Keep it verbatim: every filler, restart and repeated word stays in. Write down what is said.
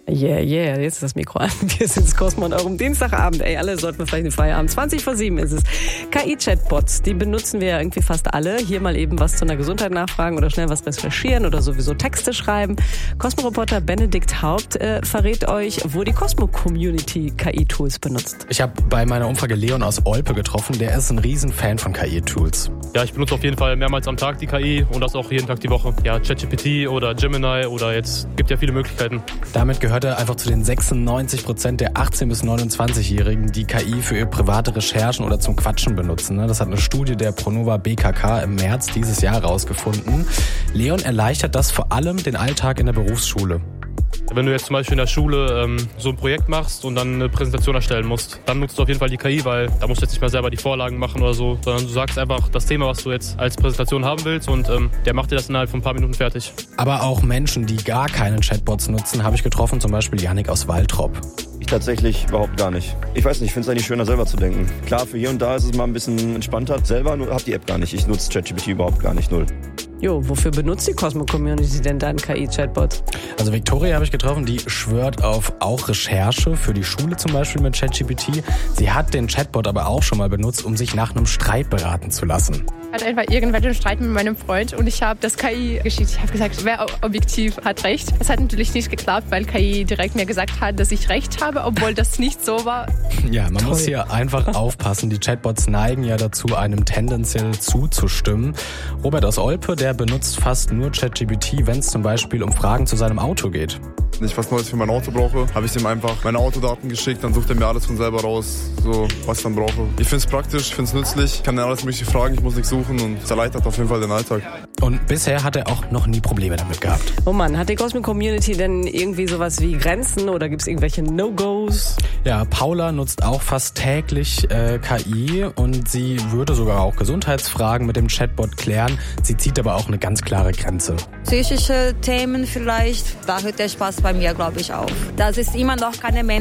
Yeah, yeah, jetzt ist das Mikro an. Wir sind Cosmo und eurem Dienstagabend. Ey, alle sollten wir vielleicht einen Feierabend. zwanzig vor sieben ist es. K I-Chatbots, die benutzen wir ja irgendwie fast alle. Hier mal eben was zu einer Gesundheit nachfragen oder schnell was recherchieren oder sowieso Texte schreiben. Cosmo-Reporter Benedikt Haupt äh, verrät euch, wo die Cosmo-Community K I-Tools benutzt. Ich habe bei meiner Umfrage Leon aus Olpe getroffen. Der ist ein Riesenfan von K I-Tools. Ja, ich benutze auf jeden Fall mehrmals am Tag die K I und das auch jeden Tag die Woche. Ja, ChatGPT oder Gemini oder jetzt gibt ja viele Möglichkeiten. Damit gehört er einfach zu den sechsundneunzig Prozent der achtzehn- bis neunundzwanzigjährigen, die K I für ihre private Recherchen oder zum Quatschen benutzen. Das hat eine Studie der Pronova B K K im März dieses Jahr rausgefunden. Leon erleichtert das vor allem den Alltag in der Berufsschule. Wenn du jetzt zum Beispiel in der Schule ähm, so ein Projekt machst und dann eine Präsentation erstellen musst, dann nutzt du auf jeden Fall die K I, weil da musst du jetzt nicht mehr selber die Vorlagen machen oder so, sondern du sagst einfach das Thema, was du jetzt als Präsentation haben willst und ähm, der macht dir das innerhalb von ein paar Minuten fertig. Aber auch Menschen, die gar keine Chatbots nutzen, habe ich getroffen, zum Beispiel Yannick aus Waltrop. Ich tatsächlich überhaupt gar nicht. Ich weiß nicht, ich finde es eigentlich schöner, selber zu denken. Klar, für hier und da ist es mal ein bisschen entspannter. Selber habe die App gar nicht. Ich nutze ChatGPT überhaupt gar nicht, null. Jo, wofür benutzt die Cosmo-Community denn dann K I-Chatbots? Also Victoria habe ich getroffen, die schwört auf auch Recherche für die Schule zum Beispiel mit ChatGPT. Sie hat den Chatbot aber auch schon mal benutzt, um sich nach einem Streit beraten zu lassen. Ich hatte einfach irgendwann einen Streit mit meinem Freund und ich habe das K I geschickt. Ich habe gesagt, wer objektiv hat recht. Es hat natürlich nicht geklappt, weil K I direkt mir gesagt hat, dass ich recht habe, obwohl das nicht so war. Ja, man Toll. muss hier einfach aufpassen. Die Chatbots neigen ja dazu, einem tendenziell zuzustimmen. Robert aus Olpe, der benutzt fast nur ChatGPT, wenn es zum Beispiel um Fragen zu seinem Auto geht. Wenn ich was Neues für mein Auto brauche, habe ich ihm einfach meine Autodaten geschickt, dann sucht er mir alles von selber raus, so was ich dann brauche. Ich finde es praktisch, ich finde es nützlich, ich kann dann alles mögliche fragen, ich muss nichts suchen und es erleichtert auf jeden Fall den Alltag. Und bisher hat er auch noch nie Probleme damit gehabt. Oh Mann, hat die Cosmo-Community denn irgendwie sowas wie Grenzen oder gibt es irgendwelche No-Gos? Ja, Paula nutzt auch fast täglich äh, K I und sie würde sogar auch Gesundheitsfragen mit dem Chatbot klären. Sie zieht aber auch eine ganz klare Grenze. Psychische Themen vielleicht, da hört der Spaß bei mir, glaube ich, auf. Das ist immer noch keine Mensch.